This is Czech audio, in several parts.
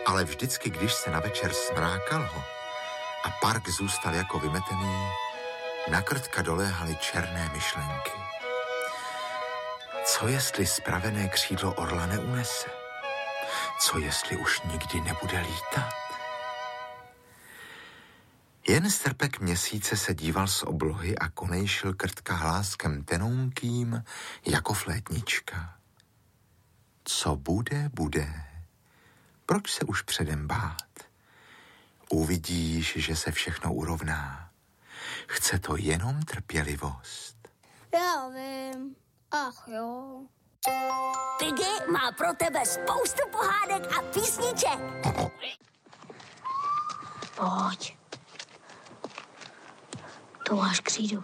Ale vždycky, když se na večer smrákalo a park zůstal jako vymetený, na Krtka doléhaly černé myšlenky. Co jestli spravené křídlo orla neunese? Co jestli už nikdy nebude lítat? Jen strpek měsíce se díval z oblohy a konejšil Krtka hláskem tenounkým jako flétnička. Co bude, bude. Proč se už předem bát? Uvidíš, že se všechno urovná. Chce to jenom trpělivost. Já vím. Ach jo. Piggy má pro tebe spoustu pohádek a písniček. Pojď. Tu máš křídu.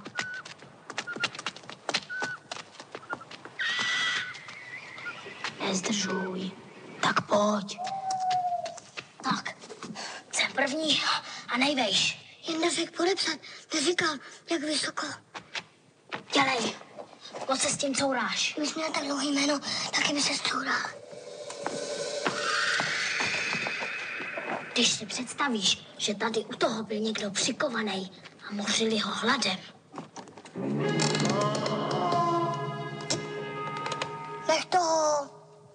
Nezdržuj. Tak pojď. Tak. Jsem první a nejvejš. Jen nevěk podepsat. Neříkal, jak vysoko. Dělej. Moc se s tím couráš. Když měl tak dlouhý jméno, taky by se zcourá. Když si představíš, že tady u toho byl někdo přikovaný a mořili ho hladem. Nech toho.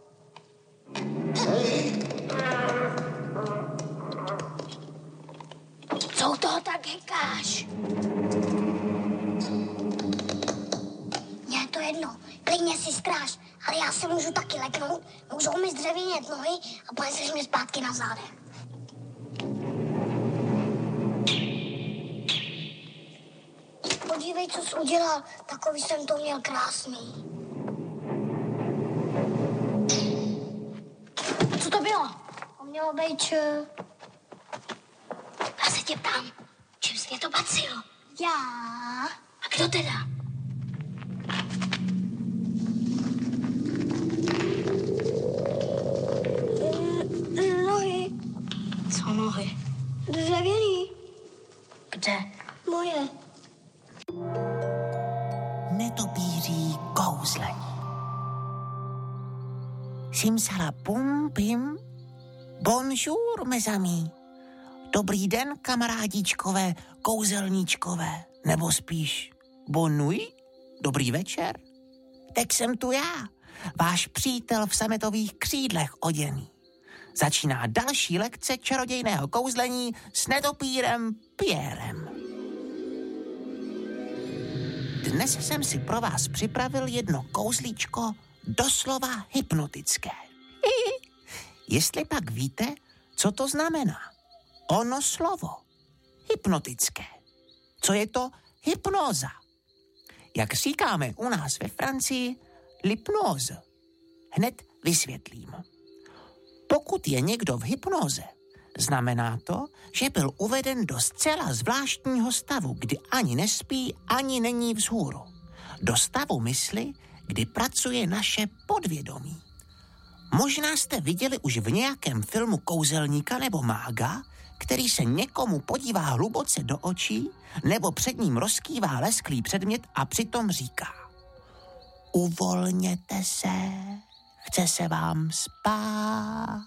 Co u toho tak hekáš? Mně je to jedno, klidně si stráž, ale já se můžu taky leknout, můžou mi zdřevěnět nohy a poneseš mě zpátky na zádech. Podívej, co jsi udělal, takový jsem to měl krásný. Co to bylo? To mělo být... Já se tě ptám, čím jsi mě to bacil? Já... A kdo teda? Nohy. Co nohy? Dřevěný. Kde? Moje. Netopíří kouzlení. Simsala pum pim. Bonjour, mes amis. Dobrý den, kamarádičkové, kouzelníčkové. Nebo spíš bon nuit, dobrý večer. Tak jsem tu já, váš přítel v sametových křídlech oděný. Začíná další lekce čarodějného kouzlení s netopírem Pierrem. Dnes jsem si pro vás připravil jedno kouzlíčko doslova hypnotické. Jestli pak víte, co to znamená? Ono slovo. Hypnotické. Co je to hypnóza? Jak říkáme u nás ve Francii, l'hypnose. Hned vysvětlím. Pokud je někdo v hypnoze, znamená to, že byl uveden do zcela zvláštního stavu, kdy ani nespí, ani není vzhůru. Do stavu mysli, kdy pracuje naše podvědomí. Možná jste viděli už v nějakém filmu kouzelníka nebo mága, který se někomu podívá hluboce do očí nebo před ním rozkývá lesklý předmět a přitom říká: uvolněte se, chce se vám spát,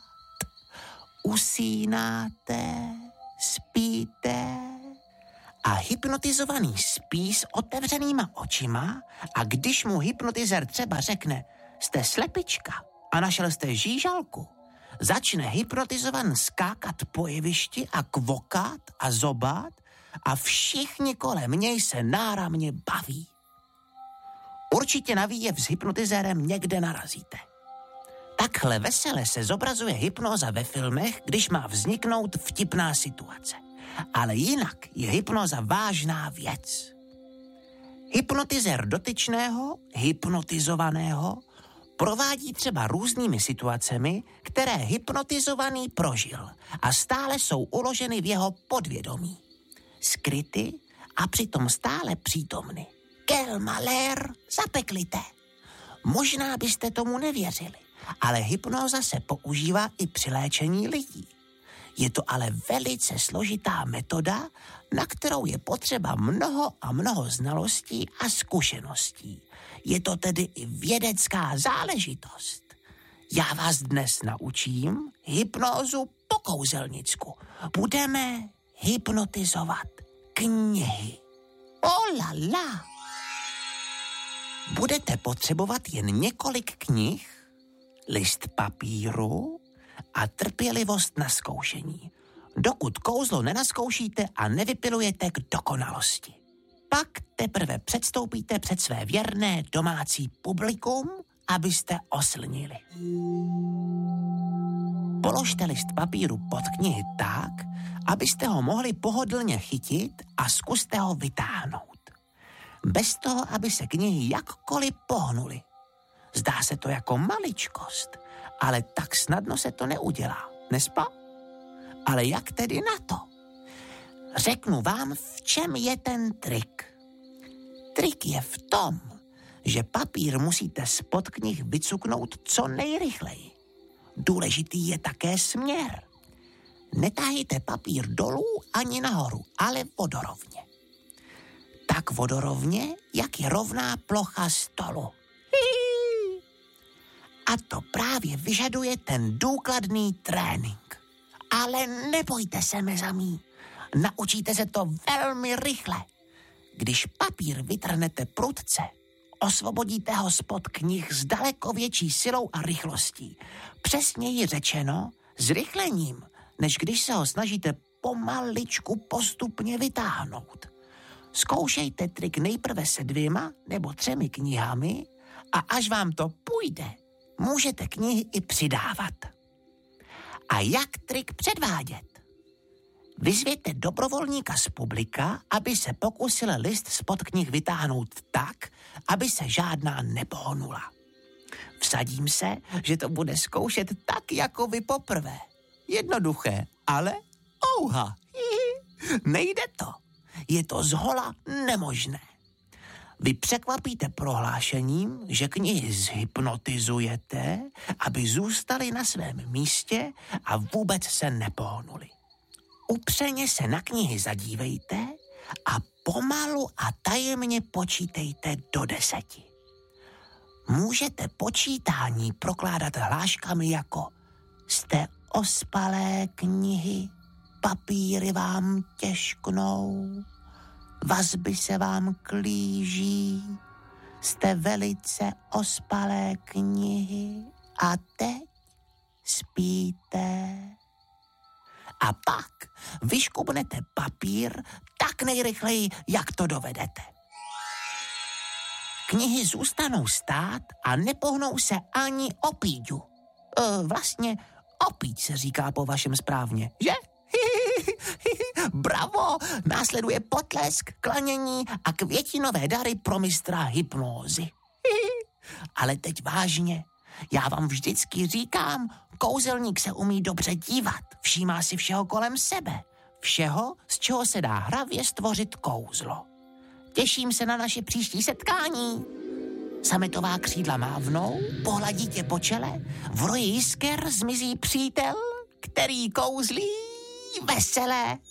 usínáte, spíte. A hypnotizovaný spí s otevřenýma očima a když mu hypnotizér třeba řekne: jste slepička a našel jste žížalku, začne hypnotizovan skákat po jevišti a kvokat a zobat a všichni kolem něj se náramně baví. Určitě na výjev s hypnotizérem někde narazíte. Takhle vesele se zobrazuje hypnóza ve filmech, když má vzniknout vtipná situace. Ale jinak je hypnóza vážná věc. Hypnotizér dotyčného, hypnotizovaného, provádí třeba různými situacemi, které hypnotizovaný prožil a stále jsou uloženy v jeho podvědomí. Skryty a přitom stále přítomny. Quel malheur, zapeklité. Možná byste tomu nevěřili, ale hypnóza se používá i při léčení lidí. Je to ale velice složitá metoda, na kterou je potřeba mnoho a mnoho znalostí a zkušeností. Je to tedy i vědecká záležitost. Já vás dnes naučím hypnózu po kouzelnicku. Budeme hypnotizovat knihy. Oh la la. Budete potřebovat jen několik knih, list papíru a trpělivost na zkoušení, dokud kouzlo nenaskoušíte a nevypilujete k dokonalosti. Pak teprve předstoupíte před své věrné domácí publikum, abyste oslnili. Položte list papíru pod knihy tak, abyste ho mohli pohodlně chytit a zkuste ho vytáhnout. Bez toho, aby se knihy jakkoliv pohnuly. Zdá se to jako maličkost, ale tak snadno se to neudělá, nespa? Ale jak tedy na to? Řeknu vám, v čem je ten trik. Trik je v tom, že papír musíte spod knih vycuknout co nejrychleji. Důležitý je také směr. Netahejte papír dolů ani nahoru, ale vodorovně. Tak vodorovně, jak je rovná plocha stolu. A to právě vyžaduje ten důkladný trénink. Ale nebojte se, mezamí. Naučíte se to velmi rychle. Když papír vytrhnete prudce, osvobodíte ho spod knih s daleko větší silou a rychlostí. Přesněji řečeno, zrychlením, než když se ho snažíte pomaličku postupně vytáhnout. Zkoušejte trik nejprve se 2 nebo 3 knihami a až vám to půjde, můžete knihy i přidávat. A jak trik předvádět? Vyzvěte dobrovolníka z publika, aby se pokusil list spod knih vytáhnout tak, aby se žádná nepohnula. Vsadím se, že to bude zkoušet tak, jako vy poprvé. Jednoduché, ale ouha. Nejde to. Je to zhola nemožné. Vy překvapíte prohlášením, že knihy zhypnotizujete, aby zůstaly na svém místě a vůbec se nepohnuly. Upřeně se na knihy zadívejte a pomalu a tajemně počítejte do 10. Můžete počítání prokládat hláškami jako jste ospalé knihy, papíry vám těžknou, vazby se vám klíží, jste velice ospalé knihy a teď spíte. A pak vyškubnete papír tak nejrychleji, jak to dovedete. Knihy zůstanou stát a nepohnou se ani opíďu. Vlastně opíď se říká po vašem správně, že? Bravo! Následuje potlesk, klanění a květinové dary pro mistra hypnózy. Ale teď vážně. Já vám vždycky říkám, kouzelník se umí dobře dívat, všímá si všeho kolem sebe. Všeho, z čeho se dá hravě stvořit kouzlo. Těším se na naše příští setkání. Sametová křídla mávnou, pohladí tě po čele, v roji jisker zmizí přítel, který kouzlí veselé.